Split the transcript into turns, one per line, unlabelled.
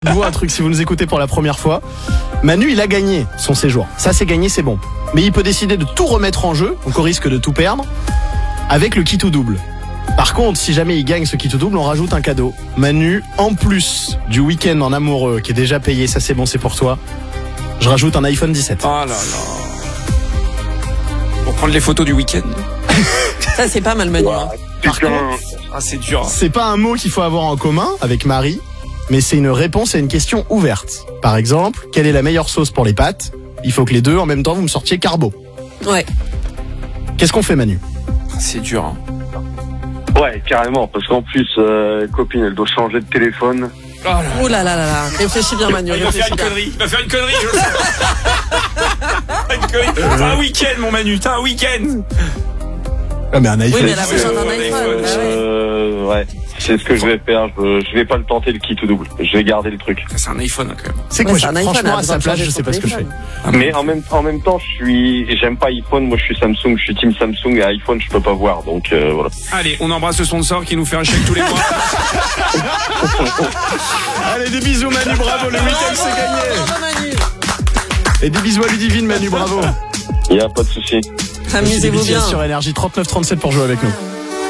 Vous un truc si vous nous écoutez pour la première fois. Manu, il a gagné son séjour. Ça, c'est gagné, c'est bon. Mais il peut décider de tout remettre en jeu, donc au risque de tout perdre, avec le kit ou double. Par contre, si jamais il gagne ce kit ou double, on rajoute un cadeau. Manu, en plus du week-end en amoureux qui est déjà payé, ça c'est bon, c'est pour toi. Je rajoute un iPhone 17.
Oh là là. Pour prendre les photos du week-end.
Ça, c'est pas mal, Manu.
Ouais,
Par
putain.
contre,
C'est dur.
c'est pas un mot qu'il faut avoir en commun avec Marie, mais c'est une réponse à une question ouverte. Par exemple, quelle est la meilleure sauce pour les pâtes ? Il faut que les deux, en même temps, vous me sortiez carbo.
Ouais.
Qu'est-ce qu'on fait, Manu ?
C'est dur. Hein.
Ouais, carrément, parce qu'en plus, copine, elle doit changer de téléphone.
Oh là là.
Oh là là là là. Réfléchis bien, Manu.
Il va faire une connerie. Il va faire une connerie, je le sens. Une connerie. T'as un week-end, mon Manu. T'as un week-end.
Ah, mais un iPhone.
Oui, mais elle a besoin d'un iPhone. Ah ouais.
Ouais, c'est ce que je vais faire. Je vais pas le tenter le kit ou double. Je vais garder le truc.
Ça, c'est un iPhone, quand même.
C'est
Ouais,
quoi,
c'est un iPhone,
franchement,
elle a
à sa
besoin de
place, je
changer
sais
son
pas ce que je fais.
téléphone.
Mais en même temps, j'aime pas iPhone. Moi, je suis Samsung. Je suis team Samsung et iPhone, je peux pas voir. Donc voilà.
Allez, on embrasse le sponsor qui nous fait un chèque tous les mois.
Allez, des bisous, Manu, bravo, le week-end, c'est gagné.
Bravo, Manu.
Et des bisous à Ludivine, Manu, bravo.
Y a pas de souci.
Amusez-vous bien.
Sur Énergie 3937 pour jouer avec nous.